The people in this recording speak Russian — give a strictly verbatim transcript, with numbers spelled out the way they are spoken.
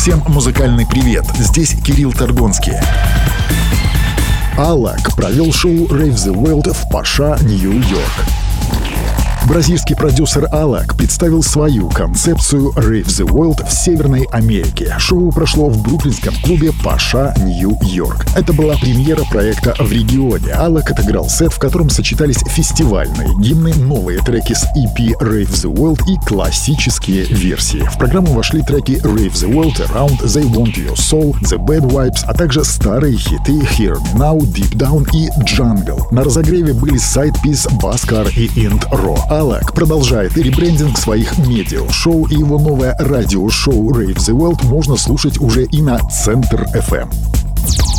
Всем музыкальный привет, здесь Кирилл Торгонский. Алак провел шоу Rave the World в Паша, Нью-Йорк. Бразильский продюсер Алак представил свою концепцию Rave the World в Северной Америке. Шоу прошло в бруклинском клубе Паша, Нью-Йорк. Это была премьера проекта в регионе. Алак отыграл сет, в котором сочетались фестивальные гимны, новые треки с и пи Rave the World и классические версии. В программу вошли треки Rave the World, Around, They Want Your Soul, The Bad Vibes, а также старые хиты Hear Me Now, Deep Down и Jungle. На разогреве были сайд-пис, Баскар и Интро. Алак продолжает ребрендинг своих медиа-шоу, и его новое радиошоу Rave the World можно слушать уже и на Центр эф эм.